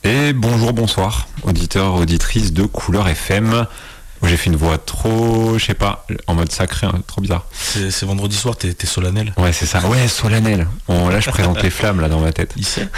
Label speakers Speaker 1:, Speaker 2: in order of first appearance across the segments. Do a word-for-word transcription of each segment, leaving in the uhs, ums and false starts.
Speaker 1: Et bonjour, bonsoir, auditeurs, auditrices de Couleur F M. J'ai fait une voix trop, je sais pas, en mode sacré, hein, trop bizarre.
Speaker 2: C'est, c'est vendredi soir, t'es, t'es solennel.
Speaker 1: Ouais, c'est ça. Ouais, solennel. Bon, là, je présente les flammes là dans ma tête.
Speaker 2: Il sait.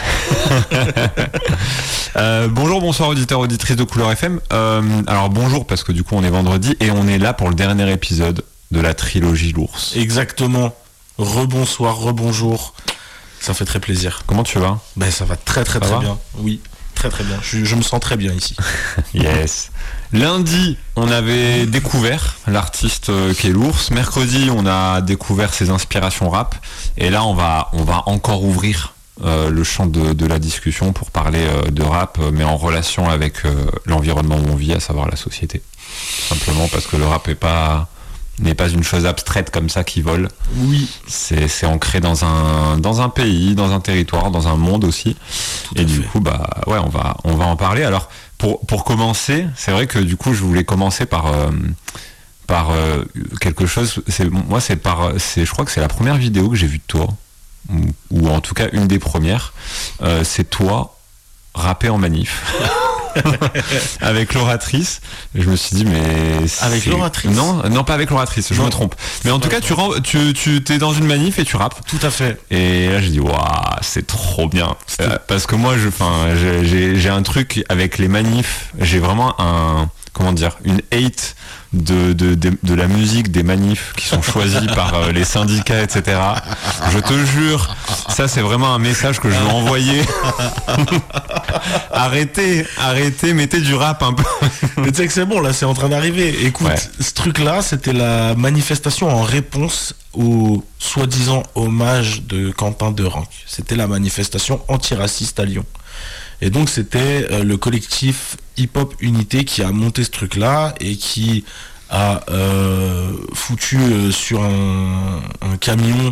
Speaker 1: euh, bonjour, bonsoir, auditeurs, auditrices de Couleur F M. Euh, alors bonjour parce que du coup on est vendredi et on est là pour le dernier épisode de la trilogie L'Ours.
Speaker 2: Exactement. Rebonsoir, rebonjour. Ça fait très plaisir.
Speaker 1: Comment tu vas ?
Speaker 2: Ben ça va très très
Speaker 1: ça
Speaker 2: très
Speaker 1: va
Speaker 2: bien. Oui, très très bien. Je, je me sens très bien ici.
Speaker 1: Yes. Lundi, on avait découvert l'artiste qu'est L'Ours. Mercredi, on a découvert ses inspirations rap. Et là, on va, on va encore ouvrir euh, le champ de, de la discussion pour parler euh, de rap, mais en relation avec euh, l'environnement où on vit, à savoir la société. Simplement parce que le rap est pas... n'est pas une chose abstraite comme ça qui vole.
Speaker 2: Oui.
Speaker 1: C'est, c'est ancré dans un, dans un pays, dans un territoire, dans un monde aussi.
Speaker 2: Tout
Speaker 1: et du
Speaker 2: fait.
Speaker 1: coup, bah, ouais, on va, on va en parler. Alors, pour, pour commencer, c'est vrai que du coup, je voulais commencer par, euh, par euh, quelque chose. C'est, moi, c'est par, c'est, je crois que c'est la première vidéo que j'ai vue de toi, ou, ou en tout cas une des premières. Euh, c'est toi rapper en manif. Avec l'oratrice, je me suis dit mais
Speaker 2: avec
Speaker 1: c'est...
Speaker 2: l'oratrice
Speaker 1: non non pas avec l'oratrice, je
Speaker 2: non.
Speaker 1: me trompe, mais en tout cas tu rends, tu tu t'es dans une manif et tu rappes.
Speaker 2: Tout à fait.
Speaker 1: Et là j'ai dit waouh, c'est trop bien. Euh, parce que moi je enfin j'ai j'ai un truc avec les manifs, j'ai vraiment un comment dire une hate de, de, de, de la musique des manifs qui sont choisis par euh, les syndicats, et cetera. Je te jure, ça c'est vraiment un message que je veux envoyer. arrêtez, arrêtez, mettez du rap un peu.
Speaker 2: Mais tu sais que c'est bon, là c'est en train d'arriver. Écoute,
Speaker 1: ouais.
Speaker 2: Ce truc-là, c'était la manifestation en réponse au soi-disant hommage de Quentin Derenc. C'était la manifestation antiraciste à Lyon. Et donc c'était euh, le collectif Hip Hop Unité qui a monté ce truc-là et qui a euh, foutu euh, sur un, un camion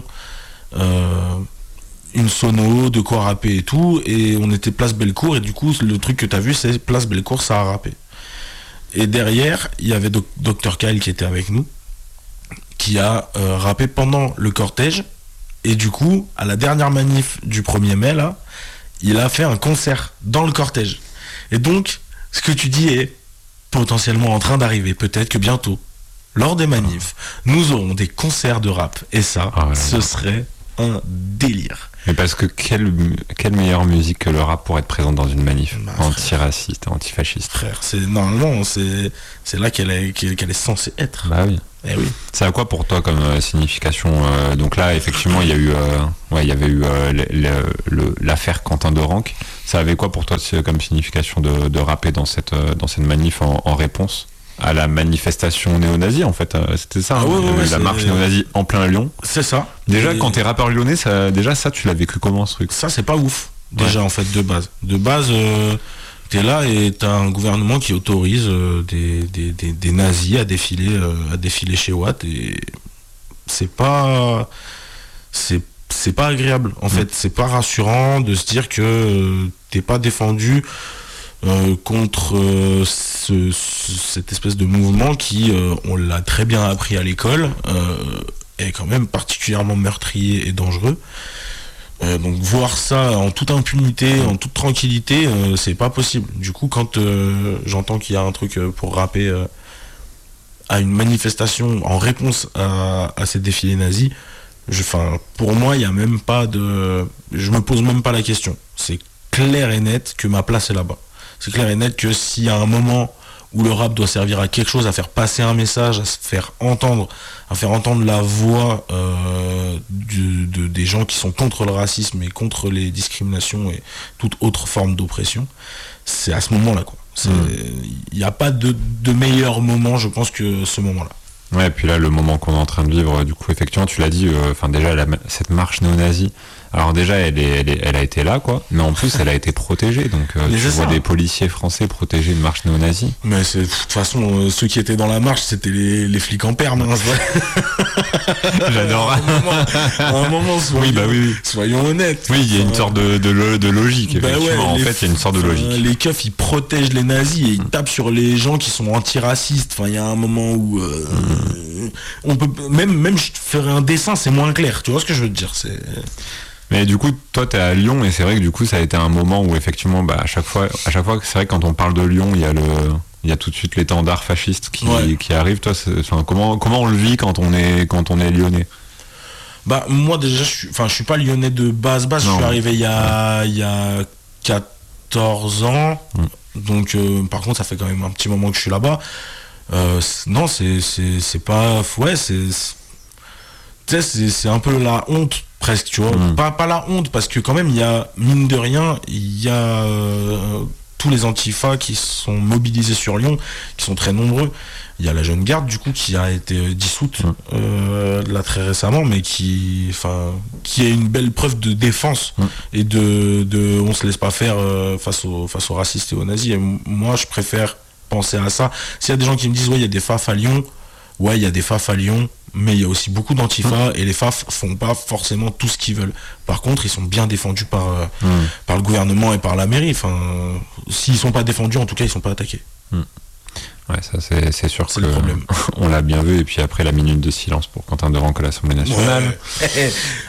Speaker 2: euh, une sono, de quoi rapper et tout, et on était place Bellecour, et du coup le truc que t'as vu c'est place Bellecour, ça a rappé. Et derrière, il y avait Do- docteur Kyle qui était avec nous, qui a euh, rappé pendant le cortège, et du coup, à la dernière manif du premier mai là, il a fait un concert dans le cortège. Et donc, ce que tu dis est potentiellement en train d'arriver. Peut-être que bientôt, lors des manifs, nous aurons des concerts de rap. Et ça,
Speaker 1: oh là
Speaker 2: ce
Speaker 1: là.
Speaker 2: serait un délire.
Speaker 1: Mais parce que quelle, quelle meilleure musique que le rap pour être présente dans une manif
Speaker 2: bah,
Speaker 1: antiraciste, antifasciste.
Speaker 2: Frère, c'est normalement c'est c'est là qu'elle est qu'elle, qu'elle est censée être.
Speaker 1: Bah oui.
Speaker 2: Eh oui.
Speaker 1: C'est à quoi pour toi comme euh, signification euh, donc là effectivement il y a eu euh, ouais il y avait eu euh, le, le, le, l'affaire Quentin Derenc. Ça avait quoi pour toi comme signification de, de rapper dans cette euh, dans cette manif en, en réponse à la manifestation néo-nazie en fait, euh, c'était ça,
Speaker 2: ah
Speaker 1: hein,
Speaker 2: ouais, ouais,
Speaker 1: la
Speaker 2: c'est...
Speaker 1: marche néo-nazie en plein Lyon.
Speaker 2: C'est ça.
Speaker 1: Déjà
Speaker 2: et...
Speaker 1: quand t'es rappeur lyonnais, ça, déjà ça tu l'as vécu comment ce truc?
Speaker 2: Ça c'est pas ouf. Déjà
Speaker 1: ouais.
Speaker 2: En fait de base. De base euh, t'es là et t'as un gouvernement qui autorise euh, des, des, des, des nazis à défiler euh, à défiler chez Watt et c'est pas c'est c'est pas agréable en mmh. fait, c'est pas rassurant de se dire que euh, t'es pas défendu Euh, contre euh, ce, ce, cette espèce de mouvement qui, euh, on l'a très bien appris à l'école, euh, est quand même particulièrement meurtrier et dangereux. Euh, donc voir ça en toute impunité, en toute tranquillité, euh, c'est pas possible. Du coup, quand euh, j'entends qu'il y a un truc pour rapper euh, à une manifestation en réponse à, à ces défilés nazis, je, pour moi, il y a même pas de, je me pose même pas la question. C'est clair et net que ma place est là-bas. C'est clair et net que s'il y a un moment où le rap doit servir à quelque chose, à faire passer un message, à se faire entendre, à faire entendre la voix euh, de, de, des gens qui sont contre le racisme et contre les discriminations et toute autre forme d'oppression, c'est à ce moment-là, quoi. Il n'y a pas de, de meilleur moment, je pense, que ce moment-là.
Speaker 1: Ouais, et puis là, le moment qu'on est en train de vivre, du coup, effectivement, tu l'as dit, enfin euh, déjà, la, cette marche néo-nazie, alors déjà, elle, est, elle, est, elle a été là, quoi, mais en plus, elle a été protégée, donc euh, tu vois ça. Des policiers français protéger une marche néo-nazie.
Speaker 2: Mais c'est, de toute façon, euh, ceux qui étaient dans la marche, c'était les, les flics en perme, hein,
Speaker 1: j'adore.
Speaker 2: À un moment, à un moment soyons,
Speaker 1: oui, bah oui, oui.
Speaker 2: soyons honnêtes.
Speaker 1: Oui, il y a une sorte de, de, de logique, bah effectivement, ouais, en fait, il y a une sorte de logique.
Speaker 2: Euh, les keufs, ils protègent les nazis et ils tapent sur les gens qui sont antiracistes. Enfin, il y a un moment où euh, mmh. on peut même même je ferais un dessin, c'est moins clair. Tu vois ce que je veux te dire, c'est
Speaker 1: Mais du coup, toi, t'es à Lyon et c'est vrai que du coup, ça a été un moment où effectivement, bah, à chaque fois, à chaque fois, c'est vrai que quand on parle de Lyon, il y a le, il y a tout de suite l'étendard fasciste qui,
Speaker 2: Ouais.
Speaker 1: qui arrive. Toi, c'est, enfin, comment, comment on le vit quand on est, quand on est lyonnais?
Speaker 2: Bah moi déjà, je suis, enfin, je suis pas lyonnais de base base. Je
Speaker 1: Non.
Speaker 2: suis arrivé il y a, il y a quatorze ans.
Speaker 1: Mm.
Speaker 2: Donc euh, par contre, ça fait quand même un petit moment que je suis là-bas. Euh, c'est- non, c'est, c'est, c'est pas, ouais, c'est, c'est- tu sais, c'est, c'est un peu la honte presque, tu vois.
Speaker 1: Mm.
Speaker 2: Pas, pas la honte parce que quand même, il y a mine de rien, il y a euh, tous les antifas qui sont mobilisés sur Lyon, qui sont très nombreux. Il y a la Jeune Garde du coup qui a été euh, dissoute
Speaker 1: Mm.
Speaker 2: euh, là très récemment, mais qui, enfin, qui est une belle preuve de défense
Speaker 1: Mm.
Speaker 2: et de, de, on se laisse pas faire euh, face aux, face aux racistes et aux nazis. Et m- moi, je préfère penser à ça. S'il y a des gens qui me disent ouais, il y a des faf à Lyon, ouais, il y a des faf à Lyon, mais il y a aussi beaucoup d'antifas et les faf font pas forcément tout ce qu'ils veulent. Par contre, ils sont bien défendus par euh,
Speaker 1: Mm.
Speaker 2: par le gouvernement et par la mairie. Enfin, s'ils sont pas défendus, en tout cas, ils sont pas attaqués.
Speaker 1: Ouais, ça c'est, c'est sûr
Speaker 2: C'est
Speaker 1: que
Speaker 2: le problème.
Speaker 1: on l'a bien vu. Et puis après la minute de silence pour Quentin Derenque à l'Assemblée nationale,
Speaker 2: Ouais.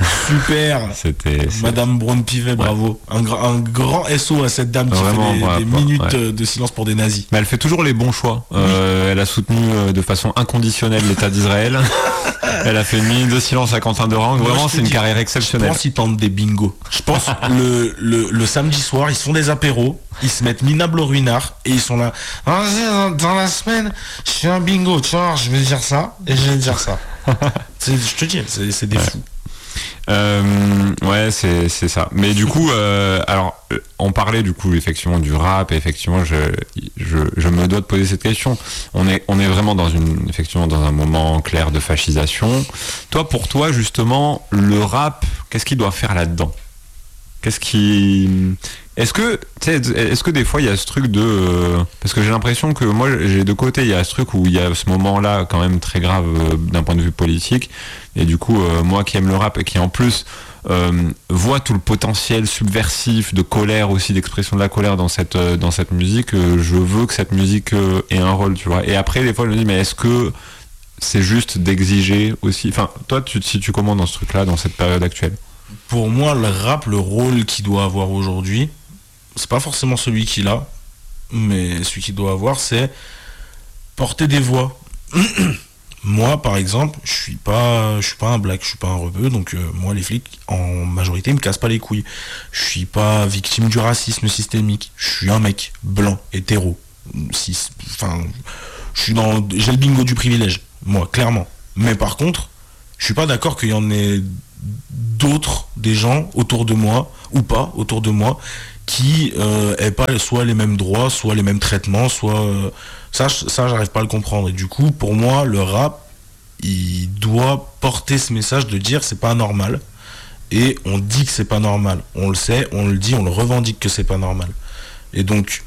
Speaker 2: Super.
Speaker 1: c'était. c'est-
Speaker 2: Madame Braun-Pivet, bravo. Un, gra- un grand S O à cette dame qui
Speaker 1: Vraiment,
Speaker 2: fait des,
Speaker 1: bravo,
Speaker 2: des minutes
Speaker 1: ouais.
Speaker 2: euh, de silence pour des nazis.
Speaker 1: Mais elle fait toujours les bons choix. Euh, elle a soutenu euh, de façon inconditionnelle l'État d'Israël. Elle a fait une minute de silence à Quentin Derengue.
Speaker 2: Moi,
Speaker 1: Vraiment,
Speaker 2: je te
Speaker 1: c'est une
Speaker 2: dis,
Speaker 1: carrière
Speaker 2: Je
Speaker 1: exceptionnelle.
Speaker 2: pense qu'ils tentent des bingos. Je pense le, le, le samedi soir, ils se font des apéros, ils se mettent minables au ruinard et ils sont là. Ah, vas-y, dans, dans la semaine, je fais un bingo, tu vois, je vais dire ça et je vais dire ça. C'est- je te dis, c'est c'est des
Speaker 1: Ouais.
Speaker 2: fous.
Speaker 1: Euh, ouais, c'est c'est ça. Mais du coup, euh, alors, euh, on parlait du coup effectivement du rap. Et effectivement, je, je je me dois de poser cette question. On est on est vraiment dans une effectivement dans un moment clair de fascisation. Toi, pour toi, justement, le rap, qu'est-ce qu'il doit faire là-dedans? Qu'est-ce qui est-ce que tu sais, est-ce que des fois il y a ce truc de euh, parce que j'ai l'impression que moi j'ai deux côtés, il y a ce truc où il y a ce moment-là quand même très grave euh, d'un point de vue politique et du coup euh, moi qui aime le rap et qui en plus euh, voit tout le potentiel subversif de colère aussi, d'expression de la colère dans cette euh, dans cette musique, euh, je veux que cette musique euh, ait un rôle, tu vois. Et après des fois je me dis mais est-ce que c'est juste d'exiger aussi, enfin toi tu te situes comment dans ce truc-là, dans cette période actuelle?
Speaker 2: Pour moi, le rap, le rôle qu'il doit avoir aujourd'hui, c'est pas forcément celui qu'il a, mais celui qu'il doit avoir, c'est porter des voix. Moi, par exemple, je suis pas, je suis pas un black, je suis pas un rebeu, donc euh, moi, les flics, en majorité, ils me cassent pas les couilles. Je suis pas victime du racisme systémique. Je suis un mec blanc, hétéro, cis. Enfin, je suis dans, j'ai le bingo du privilège, moi, clairement. Mais par contre, je suis pas d'accord qu'il y en ait d'autres, des gens autour de moi, ou pas autour de moi, qui euh, aient pas soit les mêmes droits, soit les mêmes traitements, soit... euh, ça, je- ça j'arrive pas à le comprendre. Et du coup, pour moi, le rap, il doit porter ce message de dire c'est pas normal. Et on dit que c'est pas normal. On le sait, on le dit, on le revendique que c'est pas normal. Et donc,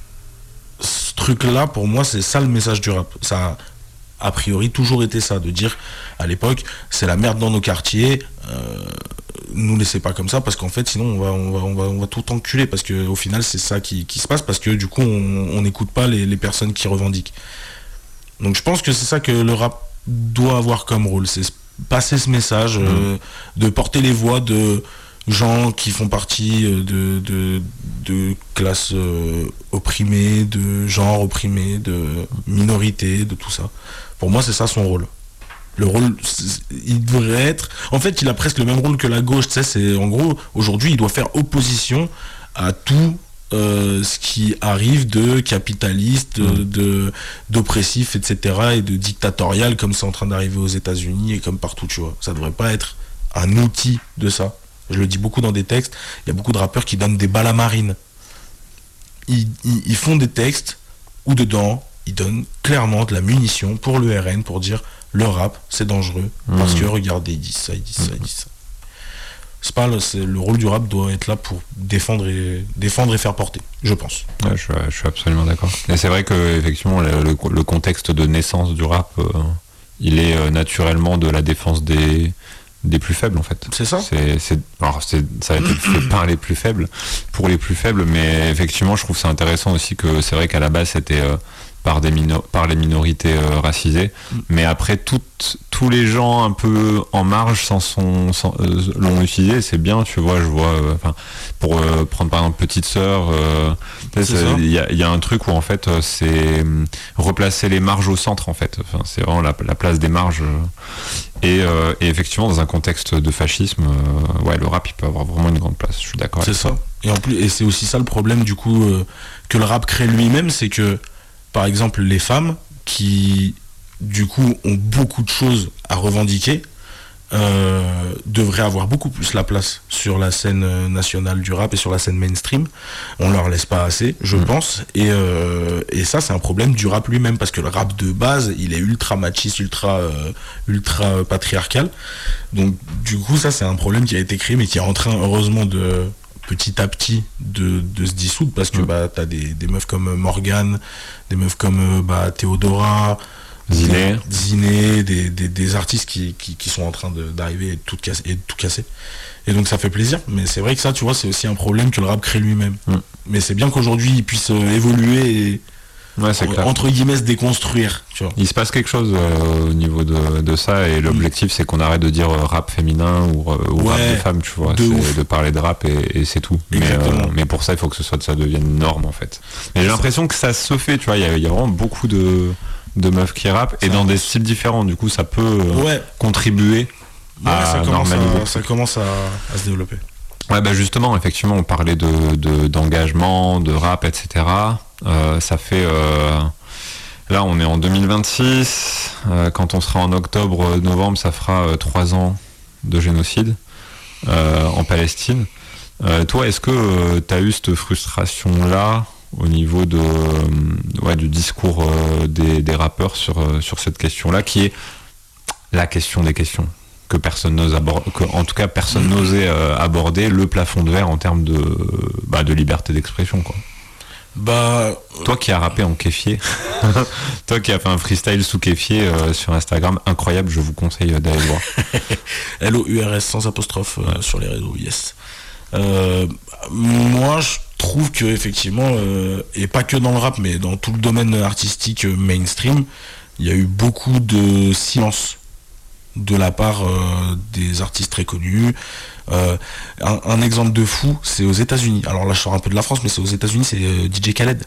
Speaker 2: ce truc-là, pour moi, c'est ça le message du rap. Ça a, a priori, toujours été ça, de dire, à l'époque, c'est la merde dans nos quartiers, euh, nous laissez pas comme ça, parce qu'en fait, sinon, on va, on va, on va, on va tout enculer, parce qu'au final, c'est ça qui, qui se passe, parce que du coup, on n'écoute pas les, les personnes qui revendiquent. Donc, je pense que c'est ça que le rap doit avoir comme rôle, c'est passer ce message, mmh. euh, de porter les voix de gens qui font partie de, de, de classes euh, opprimées, de genres opprimés, de minorités, de tout ça. Pour moi, c'est ça son rôle. Le rôle, il devrait être... En fait, il a presque le même rôle que la gauche, tu sais, c'est... En gros, aujourd'hui, il doit faire opposition à tout euh, ce qui arrive de capitaliste, mmh. de, d'oppressif, et cetera, et de dictatorial, comme c'est en train d'arriver aux États-Unis et comme partout, tu vois. Ça devrait pas être un outil de ça. Je le dis beaucoup dans des textes, il y a beaucoup de rappeurs qui donnent des balles à marine. Ils, ils, ils font des textes où dedans, ils donnent clairement de la munition pour le R N, pour dire le rap, c'est dangereux, mmh. parce que regardez, ils disent ça, ils disent ça, ils disent ça. C'est pas le, c'est, le rôle du rap doit être là pour défendre et, défendre et faire porter, je pense.
Speaker 1: Ouais, je, je suis absolument d'accord. Et c'est vrai que effectivement, le, le, le contexte de naissance du rap, euh, il est euh, naturellement de la défense des... des plus faibles en fait.
Speaker 2: C'est ça.
Speaker 1: C'est, c'est, alors c'est, ça a été fait par les plus faibles, pour les plus faibles, mais effectivement je trouve ça intéressant aussi que c'est vrai qu'à la base c'était, euh, par des mino- par les minorités euh, racisées, mm. mais après toutes, tous les gens un peu en marge s'en sont, s'en, euh, l'ont utilisé, c'est bien, tu vois, je vois, enfin, euh, pour euh, prendre par exemple Petite Sœur, il y a, y a un truc où en fait euh, c'est euh, replacer les marges au centre en fait, enfin, c'est vraiment la, la place des marges, euh, et, euh, et effectivement dans un contexte de fascisme, euh, ouais, le rap il peut avoir vraiment une grande place, je suis d'accord.
Speaker 2: C'est ça. Et en plus, et c'est aussi ça le problème du coup euh, que le rap crée lui-même, c'est que par exemple les femmes qui du coup ont beaucoup de choses à revendiquer euh, devraient avoir beaucoup plus la place sur la scène nationale du rap et sur la scène mainstream. On leur laisse pas assez, je mmh. pense, et, euh, et ça c'est un problème du rap lui-même, parce que le rap de base il est ultra machiste, ultra euh, ultra patriarcal, donc du coup ça c'est un problème qui a été créé mais qui est en train heureusement de petit à petit de, de se dissoudre, parce que mmh. bah, t'as des, des meufs comme Morgane, des meufs comme bah, Théodora,
Speaker 1: Ziné,
Speaker 2: Ziné des, des, des artistes qui, qui, qui sont en train de, d'arriver et de, tout casser, et de tout casser. Et donc ça fait plaisir, mais c'est vrai que ça, tu vois, c'est aussi un problème que le rap crée lui-même. Mmh. Mais c'est bien qu'aujourd'hui il puisse euh, évoluer et
Speaker 1: ouais, c'est clair.
Speaker 2: Entre guillemets se déconstruire, tu vois.
Speaker 1: Il se passe quelque chose euh, au niveau de, de ça, et l'objectif mmh. c'est qu'on arrête de dire euh, rap féminin ou, euh, ou ouais, rap de femme, tu vois, de, c'est de parler de rap et, et c'est tout. Mais, euh, mais pour ça il faut que ce soit, ça devienne une norme en fait. Mais j'ai c'est l'impression ça. que ça se fait, tu vois, il y, y a vraiment beaucoup de, de meufs qui rappent et ça dans des styles différents, du coup ça peut euh, ouais. contribuer
Speaker 2: ouais,
Speaker 1: à
Speaker 2: ça normaliser. Ça commence à, à se développer.
Speaker 1: Ouais, bah justement, effectivement, on parlait de, de, d'engagement, de rap, et cetera. Euh, ça fait... Euh, là, on est en deux mille vingt-six. Euh, quand on sera en octobre, novembre, ça fera euh, trois ans de génocide euh, en Palestine. Euh, toi, est-ce que euh, tu as eu cette frustration-là au niveau de, euh, ouais, du discours euh, des, des rappeurs sur, euh, sur cette question-là, qui est la question des questions que personne n'ose aborder, que, en tout cas personne mmh. n'osait euh, aborder, le plafond de verre en termes de, bah, de liberté d'expression, quoi.
Speaker 2: Bah,
Speaker 1: toi qui as rappé en kéfier, toi qui as fait un freestyle sous kéfier euh, sur Instagram, incroyable, je vous conseille d'aller voir.
Speaker 2: L O U R S sans apostrophe euh, ouais. sur les réseaux, yes. Euh, moi, je trouve que effectivement, euh, et pas que dans le rap, mais dans tout le domaine artistique euh, mainstream, il y a eu beaucoup de silence de la part euh, des artistes très connus. Euh, un, un exemple de fou, c'est aux États-Unis. Alors là, je sors un peu de la France, mais c'est aux États-Unis, c'est euh, D J Khaled.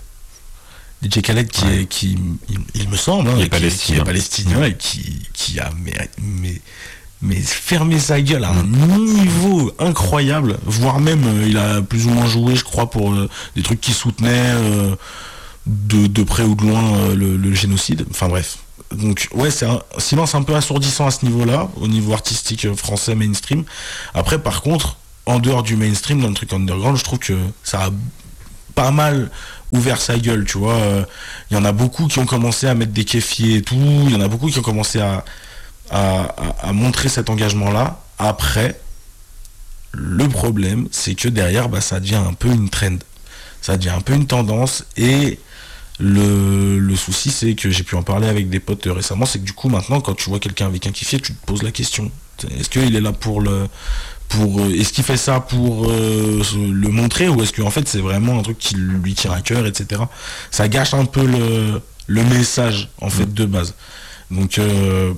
Speaker 2: D J Khaled qui
Speaker 1: ouais.
Speaker 2: est, qui, il, il me semble, hein,
Speaker 1: qui, est
Speaker 2: qui,
Speaker 1: palestinien.
Speaker 2: qui est palestinien mmh. et qui, qui a mais, mais, mais fermé sa gueule à un niveau incroyable, voire même euh, il a plus ou moins joué, je crois, pour euh, des trucs qui soutenaient euh, de, de près ou de loin euh, le, le génocide. Enfin bref. Donc ouais, c'est un silence un peu assourdissant à ce niveau-là, au niveau artistique français mainstream. Après, par contre, en dehors du mainstream, dans le truc underground, je trouve que ça a pas mal ouvert sa gueule, tu vois. Il y en a beaucoup qui ont commencé à mettre des kéfiers et tout. Il y en a beaucoup qui ont commencé à, à, à, à montrer cet engagement-là. Après, le problème, c'est que derrière, bah, ça devient un peu une trend. Ça devient un peu une tendance et... Le, le souci, c'est que j'ai pu en parler avec des potes récemment, c'est que du coup maintenant quand tu vois quelqu'un avec un kéfier, tu te poses la question, est-ce qu'il est là pour le pour est-ce qu'il fait ça pour euh, le montrer, ou est-ce qu'en fait c'est vraiment un truc qui lui tient à cœur, etc. Ça gâche un peu le, le message en fait mmh. de base. Donc euh,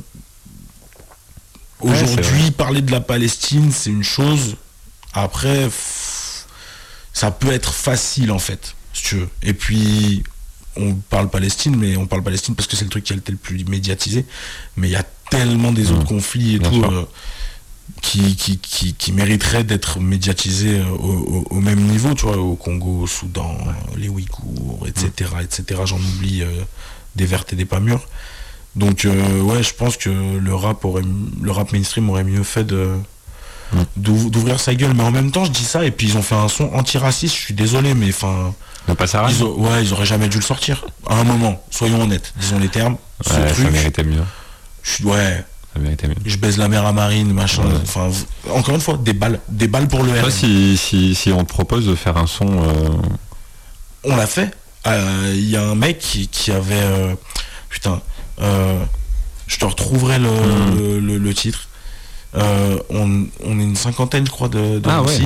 Speaker 2: aujourd'hui ouais, parler de la Palestine c'est une chose, après pff, ça peut être facile en fait si tu veux, et puis on parle Palestine, mais on parle Palestine parce que c'est le truc qui a été le plus médiatisé. Mais il y a tellement des autres mmh, conflits et tout euh, qui, qui, qui, qui mériteraient d'être médiatisés au, au, au même niveau, tu vois, au Congo, au Soudan, ouais. les Ouïghours, et cetera, mmh. et cetera. J'en oublie euh, des vertes et des pas mûres. Donc euh, ouais, je pense que le rap aurait, le rap mainstream aurait mieux fait de mmh. d'ouvrir sa gueule. Mais en même temps, je dis ça et puis ils ont fait un son antiraciste. Je suis désolé, mais enfin.
Speaker 1: Pas ça
Speaker 2: ils ont, ouais, ils auraient jamais dû le sortir. À un moment, soyons honnêtes, disons les termes. Ce
Speaker 1: ouais,
Speaker 2: truc,
Speaker 1: ça méritait mieux.
Speaker 2: Je, ouais.
Speaker 1: Ça méritait mieux.
Speaker 2: Je baise la mère à Marine, machin. Ouais. Enfin, encore une fois, des balles, des balles pour le R.
Speaker 1: Si, si, si on te propose de faire un son, euh...
Speaker 2: on l'a fait. Il euh, y a un mec qui, qui avait, euh, putain, euh, je te retrouverai le, mmh. le, le, le titre. Euh, on, on est une cinquantaine, je crois, de, de
Speaker 1: ah,
Speaker 2: ouais.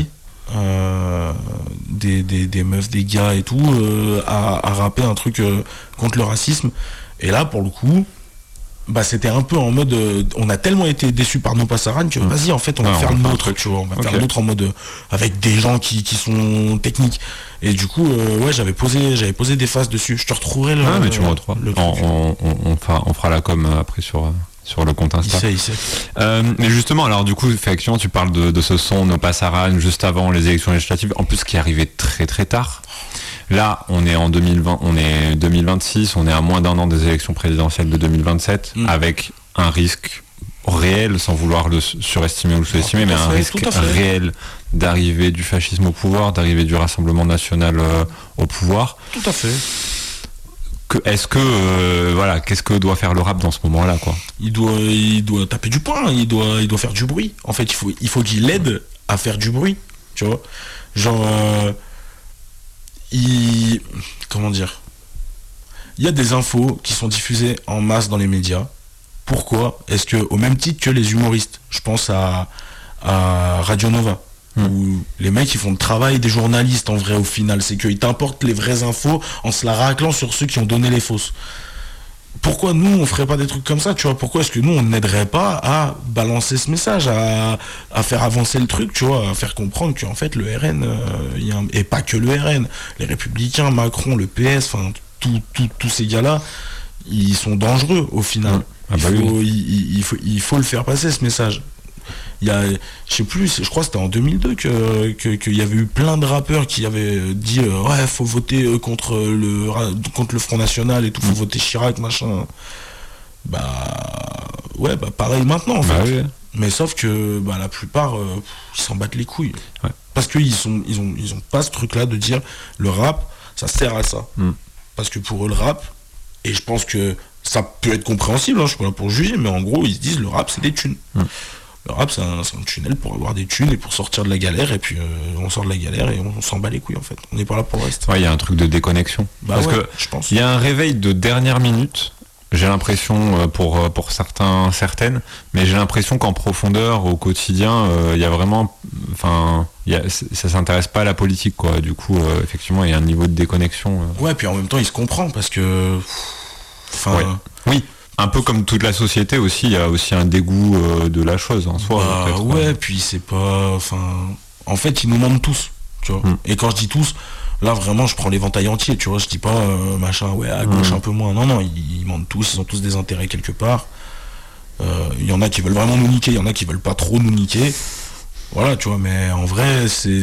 Speaker 2: euh, des, des, des meufs, des gars et tout, euh, à, à rapper un truc euh, contre le racisme. Et là, pour le coup, bah c'était un peu en mode, euh, on a tellement été déçus par nos Passaran que mmh. vas-y, en fait, on va ah, faire le nôtre, tu vois, on va okay. faire le nôtre en mode euh, avec des gens qui, qui sont techniques. Et du coup, euh, ouais, j'avais posé, j'avais posé des phases dessus. Je te retrouverai le.
Speaker 1: Ah, mais tu me retrouveras. On, on, on, fera, on fera la com après sur. Euh... sur le compte Insta.
Speaker 2: Il sait, il sait.
Speaker 1: Euh, mais justement, alors du coup, effectivement, tu parles de, de ce son, nos Passaran, juste avant les élections législatives, en plus qui arrivait très très tard. Là, on est en deux mille vingt, on est deux mille vingt-six, on est à moins d'un an des élections présidentielles de deux mille vingt-sept, mmh. avec un risque réel, sans vouloir le surestimer ou le sous-estimer, mais un risque réel d'arrivée du fascisme au pouvoir, d'arrivée du Rassemblement national euh, au pouvoir.
Speaker 2: Tout à fait.
Speaker 1: Que, est-ce que euh, voilà, qu'est-ce que doit faire le rap dans ce moment-là, quoi?
Speaker 2: Il doit, il doit taper du poing, il doit, il doit faire du bruit. En fait, il faut, il faut qu'il aide à faire du bruit, tu vois. Genre, euh, il, comment dire, il y a des infos qui sont diffusées en masse dans les médias. Pourquoi? Est-ce que, au même titre que les humoristes, je pense à, à Radio Nova. Où les mecs ils font le travail des journalistes en vrai au final, c'est qu'ils t'importent les vraies infos en se la raclant sur ceux qui ont donné les fausses. Pourquoi nous on ferait pas des trucs comme ça, tu vois? Pourquoi est-ce que nous on n'aiderait pas à balancer ce message, à, à faire avancer le truc, tu vois, à faire comprendre qu'en fait le R N, euh, y a un, et pas que le R N, les Républicains, Macron, le P S, enfin tous ces gars-là, ils sont dangereux au final. Ah bah il, faut, oui. il, il, faut, il faut le faire passer ce message. Il y a, je sais plus, je crois que c'était en deux mille deux que, que, qu'il y avait eu plein de rappeurs qui avaient dit euh, ouais, faut voter contre le, contre le Front National et tout, faut mmh. voter Chirac, machin. Bah, ouais, bah pareil maintenant en fait. Bah, oui. Mais sauf que bah, la plupart, euh, ils s'en battent les couilles. Ouais. Parce qu'ils sont, ils ont, ils ont pas ce truc-là de dire le rap, ça sert à ça. Mmh. Parce que pour eux, le rap, et je pense que ça peut être compréhensible, hein, je suis pas là pour juger, mais en gros, ils se disent le rap, c'est des thunes. Mmh. Le rap, c'est un, c'est un tunnel pour avoir des thunes et pour sortir de la galère. Et puis, euh, on sort de la galère et on, on s'en bat les couilles, en fait. On n'est pas là pour rester.
Speaker 1: Ouais, il y a un truc de déconnexion.
Speaker 2: Bah
Speaker 1: Parce
Speaker 2: ouais,
Speaker 1: que
Speaker 2: je pense.
Speaker 1: Il y a un réveil de dernière minute, j'ai l'impression, pour, pour certains, certaines, mais j'ai l'impression qu'en profondeur, au quotidien, euh, il y a vraiment... Enfin, il y a, ça s'intéresse pas à la politique, quoi. Du coup, euh, effectivement, il y a un niveau de déconnexion. Euh.
Speaker 2: Ouais, puis en même temps, il se comprend, parce que... Enfin...
Speaker 1: Ouais. Oui. Un peu comme toute la société aussi, il y a aussi un dégoût euh, de la chose en soi.
Speaker 2: Bah, ouais, puis c'est pas... Enfin, en fait, ils nous mentent tous, tu vois. Mm. Et quand je dis tous, là, vraiment, je prends l'éventail entier, tu vois. Je dis pas, euh, machin, ouais, à gauche mm. un peu moins. Non, non, ils, ils mentent tous, ils ont tous des intérêts quelque part. Il euh, y en a qui veulent vraiment nous niquer, il y en a qui veulent pas trop nous niquer. Voilà, tu vois, mais en vrai, c'est...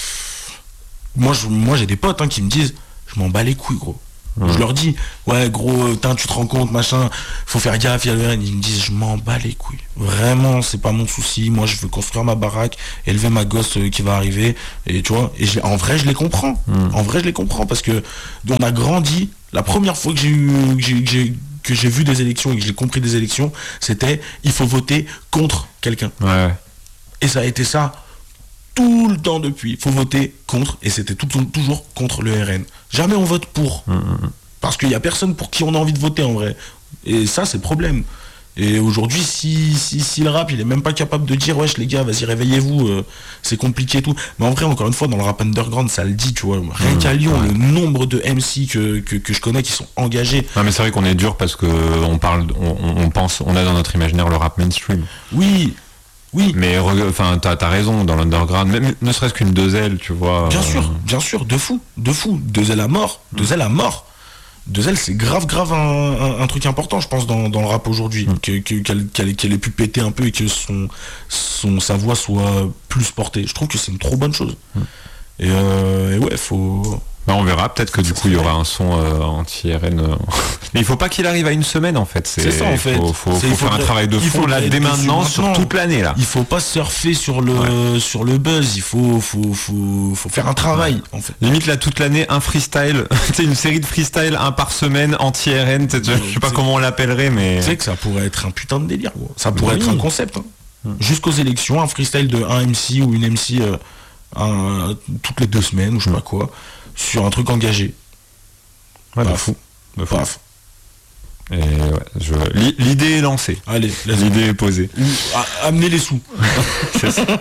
Speaker 2: Moi, je, moi j'ai des potes hein, qui me disent, je m'en bats les couilles, gros. Mmh. Je leur dis, ouais gros, tain, tu te rends compte, machin, faut faire gaffe, il y a le R N. Ils me disent, je m'en bats les couilles. Vraiment, c'est pas mon souci. Moi, je veux construire ma baraque, élever ma gosse euh, qui va arriver. Et tu vois, et je, en vrai, je les comprends. Mmh. En vrai, je les comprends parce que on a grandi. La première fois que j'ai eu, que j'ai, que j'ai, que j'ai vu des élections et que j'ai compris des élections, c'était, il faut voter contre quelqu'un.
Speaker 1: Ouais.
Speaker 2: Et ça a été ça tout le temps depuis. Il faut voter contre, et c'était tout, tout, toujours contre le R N. Jamais on vote pour. Mmh. Parce qu'il n'y a personne pour qui on a envie de voter en vrai. Et ça, c'est le problème. Et aujourd'hui, si, si, si le rap, il est même pas capable de dire, wesh les gars, vas-y, réveillez-vous, euh, c'est compliqué et tout. Mais en vrai, encore une fois, dans le rap underground, ça le dit, tu vois. Rien mmh, qu'à Lyon, ouais. Le nombre de M C que, que, que je connais qui sont engagés.
Speaker 1: Non, mais c'est vrai qu'on est dur parce que on parle, on, on pense, on a dans notre imaginaire le rap mainstream.
Speaker 2: Oui. Oui.
Speaker 1: Mais enfin, t'as, t'as raison, dans l'underground, même ne serait-ce qu'une deux L, tu vois.
Speaker 2: Bien euh... sûr, bien sûr, de fou, de fou. deux L à mort, deux L à mort. deux L, c'est grave, grave un, un, un truc important, je pense, dans, dans le rap aujourd'hui. Mm. Que, que, qu'elle, qu'elle, qu'elle ait pu péter un peu et que son, son, sa voix soit plus portée. Je trouve que c'est une trop bonne chose. Mm. Et, euh, et ouais, faut...
Speaker 1: Bah on verra, peut-être que du coup il y aura un son euh, anti-R N. Euh... Mais il faut pas qu'il arrive à une semaine en fait.
Speaker 2: C'est, c'est ça en fait.
Speaker 1: Faut, faut, faut faire un travail de fond là dès maintenant, sur toute l'année là.
Speaker 2: Il faut pas surfer sur le ouais. sur le buzz. Il faut faut faut faut faire un travail ouais. en fait.
Speaker 1: Limite là toute l'année un freestyle, c'est une série de freestyle un par semaine anti-R N. Je sais pas c'est... comment on l'appellerait mais.
Speaker 2: Tu sais que ça pourrait être un putain de délire. Gros. Ça pourrait oui. être un concept. Hein. Hum. Jusqu'aux élections, un freestyle de un M C ou une M C euh, un, toutes les deux semaines ou je sais pas quoi. Sur un truc engagé.
Speaker 1: Ouais, de fou.
Speaker 2: De fou.
Speaker 1: Et ouais, je... l'idée est lancée.
Speaker 2: Allez,
Speaker 1: l'idée est posée.
Speaker 2: A- amenez les sous.
Speaker 1: C'est ça.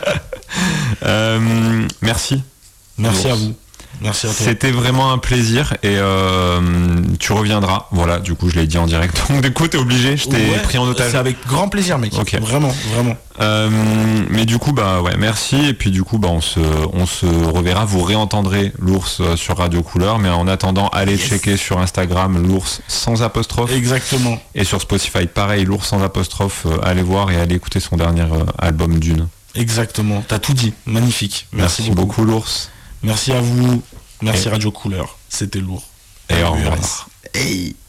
Speaker 1: euh, merci.
Speaker 2: Merci à vous. Merci à toi.
Speaker 1: C'était vraiment un plaisir et euh, tu reviendras. Voilà, du coup je l'ai dit en direct. Donc du coup t'es obligé, je t'ai
Speaker 2: Ouais,
Speaker 1: pris en otage.
Speaker 2: C'est avec grand plaisir, mec.
Speaker 1: Ok.
Speaker 2: Vraiment, vraiment.
Speaker 1: Euh, mais du coup bah ouais, merci et puis du coup bah on se on se reverra. Vous réentendrez l'ours sur Radio Couleur, mais en attendant allez yes. checker sur Instagram l'ours sans apostrophe.
Speaker 2: Exactement.
Speaker 1: Et sur Spotify pareil l'ours sans apostrophe. Euh, allez voir et allez écouter son dernier euh, album Dune.
Speaker 2: Exactement. T'as tout dit. Magnifique. Merci,
Speaker 1: merci beaucoup.
Speaker 2: beaucoup
Speaker 1: l'ours.
Speaker 2: Merci à vous. Merci
Speaker 1: et...
Speaker 2: Radio Couleur. C'était lourd.
Speaker 1: Et au revoir.
Speaker 2: Hey.